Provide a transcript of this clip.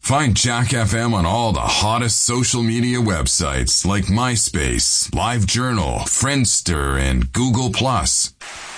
Find Jack FM on all the hottest social media websites like MySpace, LiveJournal, Friendster, and Google+.